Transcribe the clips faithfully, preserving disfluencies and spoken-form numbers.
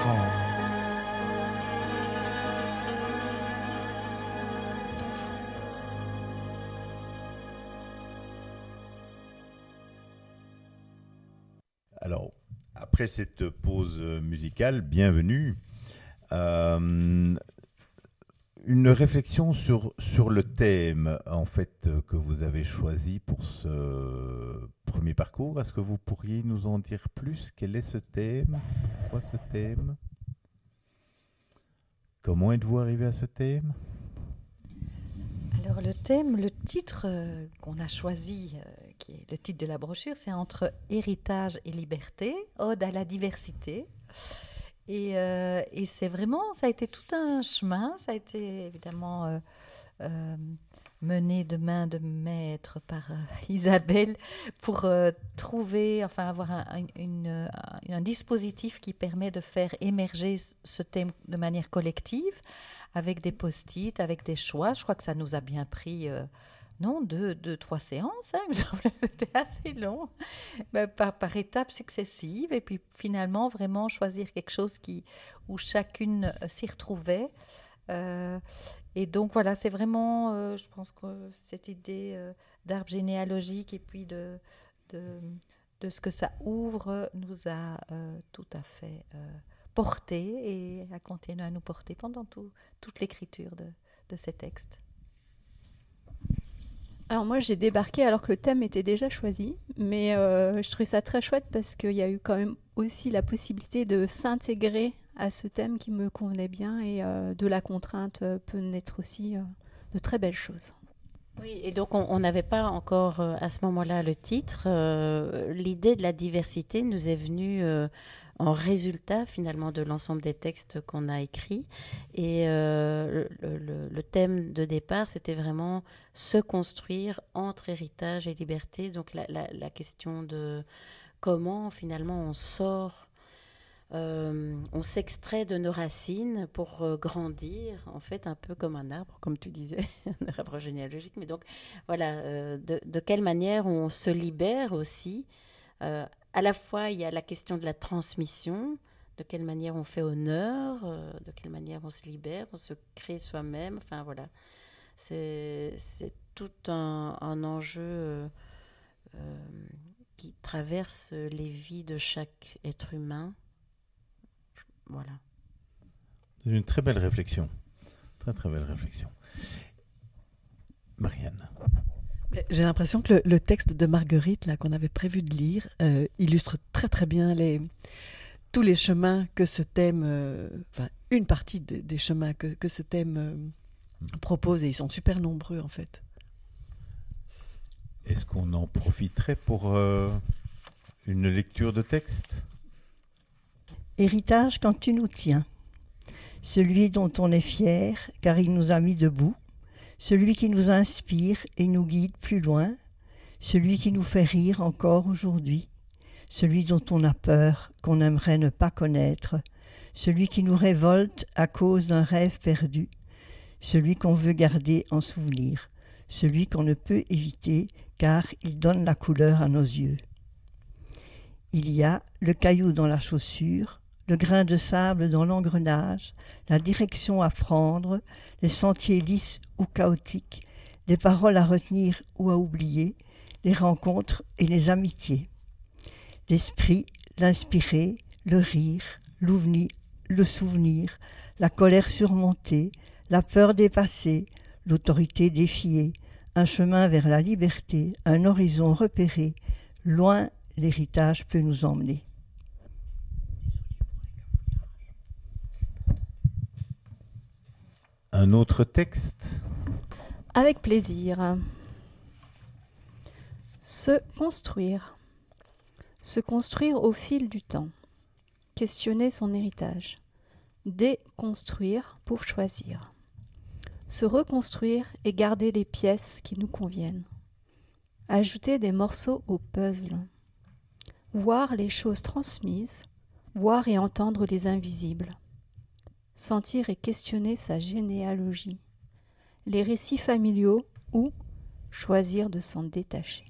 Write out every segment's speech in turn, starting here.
fond. Alors, après cette pause musicale, bienvenue. Euh, une réflexion sur, sur le thème, en fait, que vous avez choisi pour ce premier parcours. Est-ce que vous pourriez nous en dire plus? Quel est ce thème? Pourquoi ce thème? Comment êtes-vous arrivé à ce thème? Alors le thème, le titre euh, qu'on a choisi, euh, qui est le titre de la brochure, c'est Entre héritage et liberté, ode à la diversité. Et, euh, et c'est vraiment, ça a été tout un chemin, ça a été évidemment euh, euh, mené de main de maître par euh, Isabelle pour euh, trouver, enfin avoir un, un, une, un, un dispositif qui permet de faire émerger ce thème de manière collective, avec des post-it, avec des choix. Je crois que ça nous a bien pris, euh, non, deux, deux, trois séances, hein, il me semble que c'était assez long, ben, par, par étapes successives, et puis finalement vraiment choisir quelque chose qui, où chacune euh, s'y retrouvait. Euh, et donc voilà, c'est vraiment, euh, je pense que cette idée euh, d'arbre généalogique et puis de, de, de ce que ça ouvre nous a euh, tout à fait euh, porté et a continué à nous porter pendant tout, toute l'écriture de, de ces textes. Alors moi j'ai débarqué alors que le thème était déjà choisi, mais euh, je trouvais ça très chouette parce qu'il y a eu quand même aussi la possibilité de s'intégrer à ce thème qui me convenait bien, et euh, de la contrainte euh, peut naître aussi euh, de très belles choses. Oui, et donc on n'avait pas encore euh, à ce moment-là le titre. Euh, l'idée de la diversité nous est venue euh, en résultat finalement de l'ensemble des textes qu'on a écrits. Et euh, le, le, le thème de départ, c'était vraiment se construire entre héritage et liberté. Donc la, la, la question de comment finalement on sort... Euh, on s'extrait de nos racines pour euh, grandir, en fait, un peu comme un arbre, comme tu disais, un arbre généalogique. Mais donc, voilà, euh, de, de quelle manière on se libère aussi. Euh, à la fois, il y a la question de la transmission, de quelle manière on fait honneur, euh, de quelle manière on se libère, on se crée soi-même. Enfin, voilà. C'est, c'est tout un, un enjeu euh, euh, qui traverse les vies de chaque être humain. Voilà. C'est une très belle réflexion. Très, très belle réflexion. Marianne. J'ai l'impression que le, le texte de Marguerite, là, qu'on avait prévu de lire, euh, illustre très, très bien les, tous les chemins que ce thème, euh, enfin, une partie de, des chemins que, que ce thème euh, propose, et ils sont super nombreux, en fait. Est-ce qu'on en profiterait pour euh, une lecture de texte ? Héritage quand tu nous tiens, celui dont on est fier car il nous a mis debout, celui qui nous inspire et nous guide plus loin, celui qui nous fait rire encore aujourd'hui, celui dont on a peur qu'on aimerait ne pas connaître, celui qui nous révolte à cause d'un rêve perdu, celui qu'on veut garder en souvenir, celui qu'on ne peut éviter car il donne la couleur à nos yeux. Il y a le caillou dans la chaussure, le grain de sable dans l'engrenage, la direction à prendre, les sentiers lisses ou chaotiques, les paroles à retenir ou à oublier, les rencontres et les amitiés. L'esprit, l'inspiré, le rire, l'ouvni, le souvenir, la colère surmontée, la peur dépassée, l'autorité défiée, un chemin vers la liberté, un horizon repéré, loin l'héritage peut nous emmener. Un autre texte ? Avec plaisir. Se construire. Se construire au fil du temps. Questionner son héritage. Déconstruire pour choisir. Se reconstruire et garder les pièces qui nous conviennent. Ajouter des morceaux au puzzle. Voir les choses transmises, voir et entendre les invisibles. Sentir et questionner sa généalogie, les récits familiaux ou choisir de s'en détacher.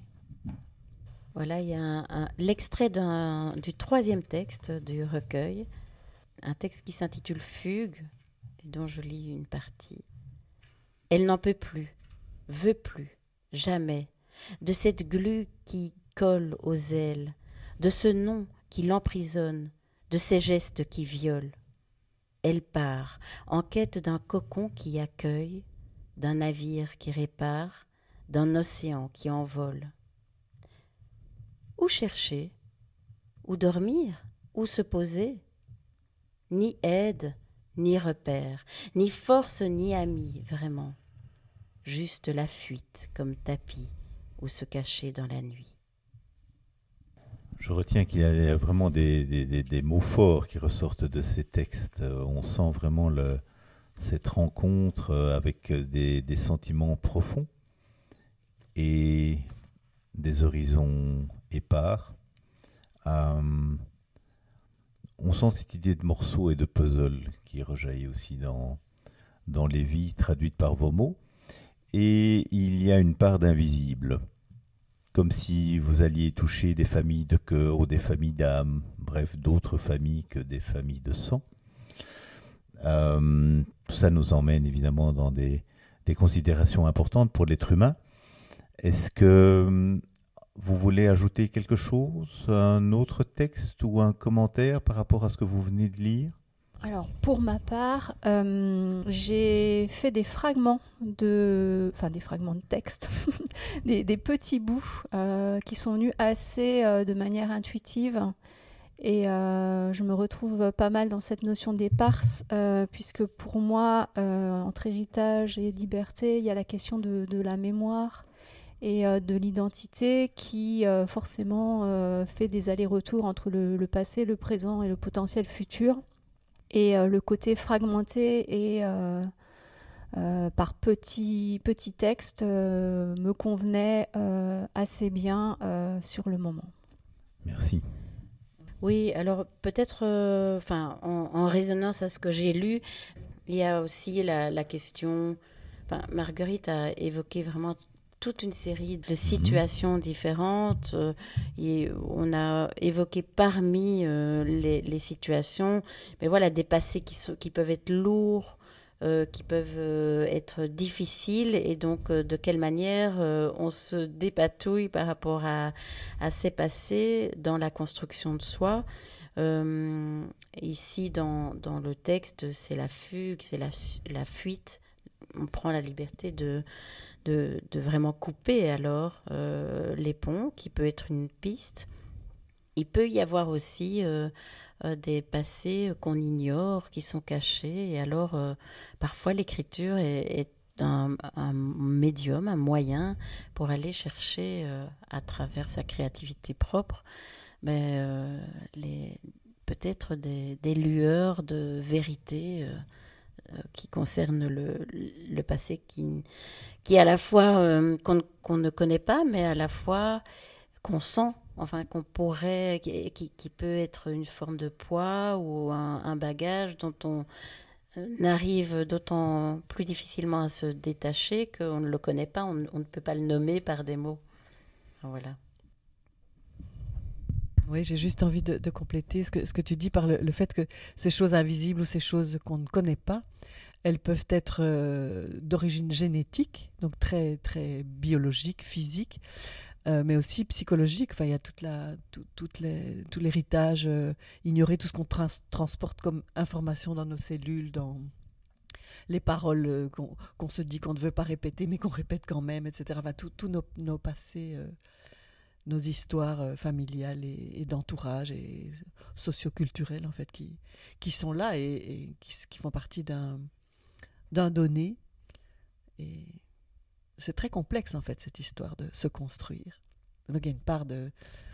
Voilà, il y a un, un, l'extrait d'un, du troisième texte du recueil, un texte qui s'intitule Fugue, et dont je lis une partie. Elle n'en peut plus, veut plus, jamais, de cette glu qui colle aux ailes, de ce nom qui l'emprisonne, de ces gestes qui violent. Elle part, en quête d'un cocon qui accueille, d'un navire qui répare, d'un océan qui envole. Où chercher? Où dormir? Où se poser? Ni aide, ni repère, ni force, ni ami, vraiment. Juste la fuite comme tapis où se cacher dans la nuit. Je retiens qu'il y a vraiment des, des, des, des mots forts qui ressortent de ces textes. On sent vraiment le, cette rencontre avec des, des sentiments profonds et des horizons épars. Euh, on sent cette idée de morceaux et de puzzle qui rejaillit aussi dans, dans les vies traduites par vos mots. Et il y a une part d'invisible, comme si vous alliez toucher des familles de cœur ou des familles d'âme, bref, d'autres familles que des familles de sang. Euh, tout ça nous emmène évidemment dans des, des considérations importantes pour l'être humain. Est-ce que vous voulez ajouter quelque chose, un autre texte ou un commentaire par rapport à ce que vous venez de lire ? Alors, pour ma part, euh, j'ai fait des fragments de, enfin des fragments de texte, des, des petits bouts euh, qui sont venus assez euh, de manière intuitive. Et euh, je me retrouve pas mal dans cette notion d'éparse, euh, puisque pour moi, euh, entre héritage et liberté, il y a la question de, de la mémoire et euh, de l'identité qui euh, forcément euh, fait des allers-retours entre le, le passé, le présent et le potentiel futur. Et euh, le côté fragmenté et euh, euh, par petits, petits textes euh, me convenait euh, assez bien euh, sur le moment. Merci. Oui, alors peut-être, euh, enfin, en, en résonance à ce que j'ai lu, il y a aussi la, la question. Marguerite a évoqué vraiment toute une série de situations mmh. différentes. Euh, et on a évoqué parmi euh, les, les situations, mais voilà, des passés qui, sont, qui peuvent être lourds, euh, qui peuvent euh, être difficiles, et donc euh, de quelle manière euh, on se dépatouille par rapport à, à ces passés dans la construction de soi. Euh, ici, dans, dans le texte, c'est la fugue, c'est la, la fuite. On prend la liberté de, de, de vraiment couper alors euh, les ponts, qui peut être une piste. Il peut y avoir aussi euh, euh, des passés qu'on ignore, qui sont cachés. Et alors, euh, parfois, l'écriture est, est un, un médium, un moyen pour aller chercher, euh, à travers sa créativité propre, mais, euh, les, peut-être des, des lueurs de vérité euh, qui concerne le, le passé qui, qui à la fois euh, qu'on, qu'on ne connaît pas, mais à la fois qu'on sent, enfin qu'on pourrait, qui, qui, qui peut être une forme de poids ou un, un bagage dont on arrive d'autant plus difficilement à se détacher qu'on ne le connaît pas, on, on ne peut pas le nommer par des mots. Voilà. Oui, j'ai juste envie de, de compléter ce que, ce que tu dis par le, le fait que ces choses invisibles ou ces choses qu'on ne connaît pas, elles peuvent être euh, d'origine génétique, donc très, très biologique, physique, euh, mais aussi psychologique. Enfin, il y a toute la, tout, toute les, tout l'héritage euh, ignoré, tout ce qu'on trans- transporte comme information dans nos cellules, dans les paroles euh, qu'on, qu'on se dit qu'on ne veut pas répéter, mais qu'on répète quand même, et cetera. Enfin, tous nos, nos passés... Euh, nos histoires euh, familiales et, et d'entourage et socioculturelles en fait qui, qui sont là et, et qui, qui font partie d'un, d'un donné. Et c'est très complexe en fait cette histoire de se construire. Donc il y a une part de,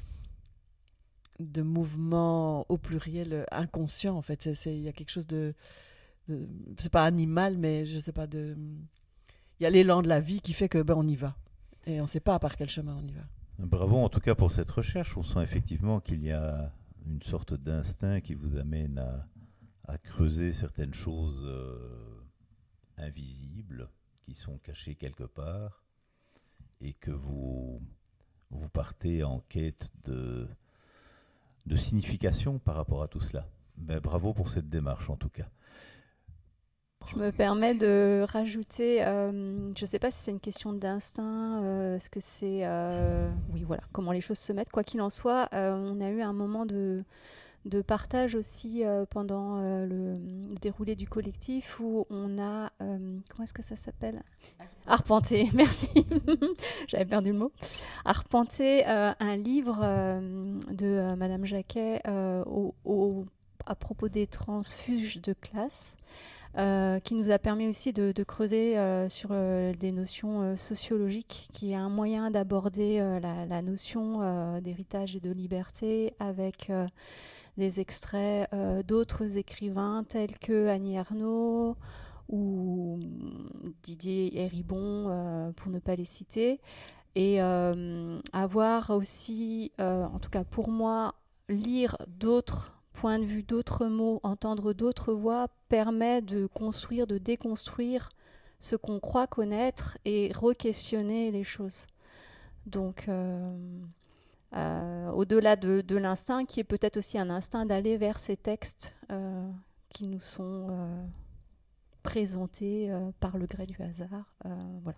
de mouvement au pluriel inconscient en fait. C'est, c'est, il y a quelque chose de, de... c'est pas animal mais je sais pas de... Il y a l'élan de la vie qui fait que ben, on y va. Et on ne sait pas par quel chemin on y va. Bravo en tout cas pour cette recherche. On sent effectivement qu'il y a une sorte d'instinct qui vous amène à, à creuser certaines choses euh, invisibles qui sont cachées quelque part et que vous, vous partez en quête de, de signification par rapport à tout cela. Ben, bravo pour cette démarche en tout cas. Je me permets de rajouter, euh, je ne sais pas si c'est une question d'instinct, euh, est-ce que c'est, euh, oui voilà, comment les choses se mettent. Quoi qu'il en soit, euh, on a eu un moment de, de partage aussi euh, pendant euh, le, le déroulé du collectif où on a, euh, comment est-ce que ça s'appelle ? Arpenté, merci, j'avais perdu le mot. Arpenté euh, un livre euh, de euh, Madame Jacquet euh, au, au, à propos des transfuges de classe. Euh, qui nous a permis aussi de, de creuser euh, sur euh, des notions euh, sociologiques, qui est un moyen d'aborder euh, la, la notion euh, d'héritage et de liberté avec euh, des extraits euh, d'autres écrivains tels que Annie Ernaux ou Didier Héribon, euh, pour ne pas les citer, et euh, avoir aussi, euh, en tout cas pour moi, lire d'autres point de vue, d'autres mots, entendre d'autres voix permet de construire, de déconstruire ce qu'on croit connaître et re-questionner les choses. Donc, euh, euh, au-delà de, de l'instinct, qui est peut-être aussi un instinct d'aller vers ces textes euh, qui nous sont euh, présentés euh, par le gré du hasard. Euh, voilà.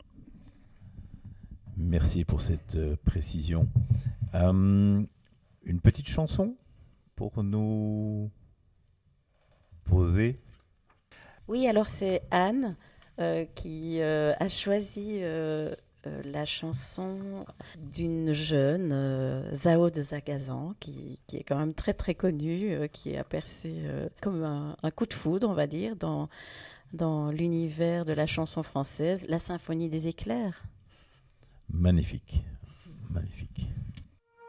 Merci pour cette euh, précision. Euh, une petite chanson pour nous poser. Oui, alors c'est Anne euh, qui euh, a choisi euh, euh, la chanson d'une jeune, euh, Zao de Zagazan, qui, qui est quand même très très connue, euh, qui a percé euh, comme un, un coup de foudre, on va dire, dans, dans l'univers de la chanson française, la Symphonie des éclairs. Magnifique, magnifique.